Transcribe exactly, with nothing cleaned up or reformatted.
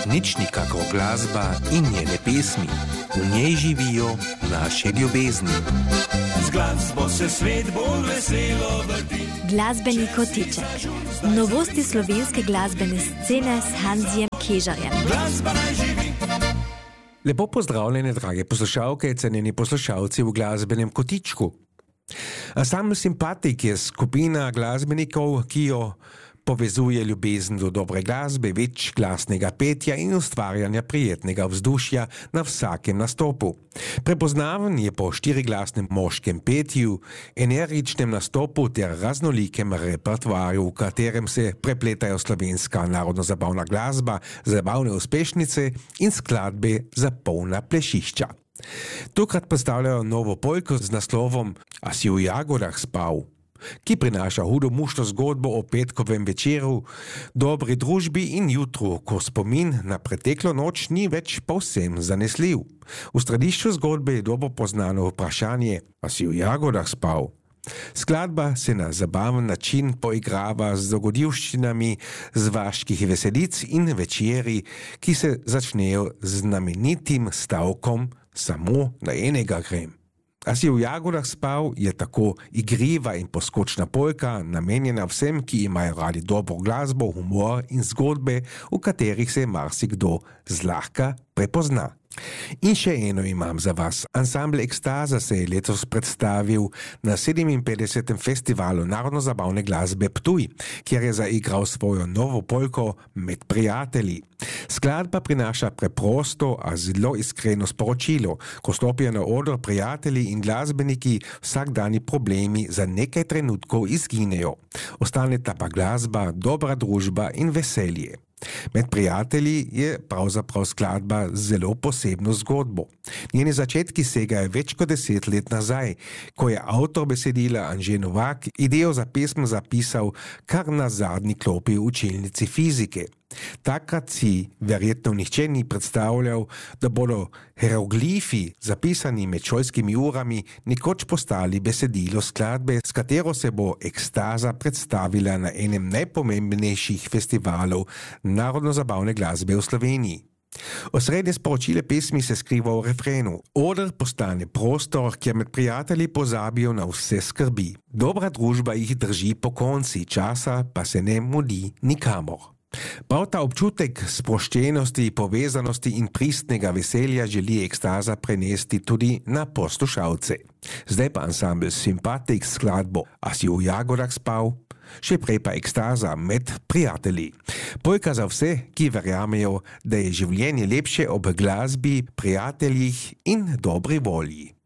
Nič nikako glasba in njene pesmi. V njej živijo naše ljubezni. Z glasbo se svet bolj veselo vrti. Glasbeni kotiček. Novosti slovenske glasbene scene s Hanzijem Kežarjem. Glasba naj živi. Lepo pozdravljene, drage poslušalke, cenjeni poslušalci v glasbenem kotičku. Ansambl Simpatik je skupina glasbenikov, ki jo povezuje ljubezen do dobre glasbe, večglasnega petja in ustvarjanja prijetnega vzdušja na vsakem nastopu. Prepoznaven je po štiriglasnem moškem petju, energičnem nastopu ter raznolikem repertoarju, v katerem se prepletajo slovenska narodno-zabavna glasba, zabavne uspešnice in skladbe za polna plešišča. Tokrat predstavljajo novo polko z naslovom A si v jagodah spal, ki prinaša hudomušno zgodbo o petkovem večeru, dobri družbi in jutru, ko spomin na preteklo noč ni več povsem zanesljiv. V središču zgodbe je dobro poznano vprašanje: A si v jagodah spal? Skladba se na zabaven način poigrava z dogodivščinami z vaških veselic in večeri, ki se začnejo z znamenitim stavkom Samo na enega grem. A si v jagodah spal je tako igriva in poskočna polka, namenjena vsem, ki imajo radi dobro glasbo, humor in zgodbe, v katerih se marsikdo zlahka prepozna. In še eno imam za vas. Ansambl Ekstaza se je letos predstavil na sedeminpetdesetem festivalu narodno-zabavne glasbe Ptuj, kjer je zaigral svojo novo polko Med prijatelji. Skladba prinaša preprosto, a zelo iskreno sporočilo, ko stopijo na oder prijatelji in glasbeniki, vsakdani problemi za nekaj trenutkov izginejo. Ostaneta pa glasba, dobra družba in veselje. Med prijatelji je pravzaprav skladba z zelo posebno zgodbo. Njeni začetki segajo več kot deset let nazaj, ko je avtor besedila Anže Novak idejo za pesem zapisal kar na zadnji klopi v učilnici fizike. Takrat si verjetno nihče ni predstavljal, da bodo hieroglifi zapisani med šolskimi urami nekoč postali besedilo skladbe, s katero se bo Ekstaza predstavila na enem najpomembnejših festivalov narodno-zabavne glasbe v Sloveniji. Osrednje sporočilo pesmi se skriva v refrenu. Oder postane prostor, kjer med prijatelji pozabijo na vse skrbi. Dobra družba jih drži po konci časa, pa se ne mudi nikamor. Prav ta občutek sproščenosti, povezanosti in pristnega veselja želi Ekstaza prenesti tudi na poslušalce. Zdaj pa ansambl Simpatik s skladbo A si v jagodah spal, še prej pa Ekstaza Med prijatelji. Polka za vse, ki verjamejo, da je življenje lepše ob glasbi, prijateljih in dobri volji.